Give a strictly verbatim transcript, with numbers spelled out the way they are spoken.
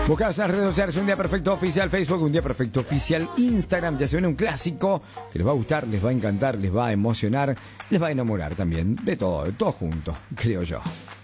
Buscados en las redes sociales, Un Día Perfecto Oficial Facebook, Un Día Perfecto Oficial Instagram. Ya se viene un clásico que les va a gustar, les va a encantar, les va a emocionar, les va a enamorar también. De todo, de todo junto, creo yo.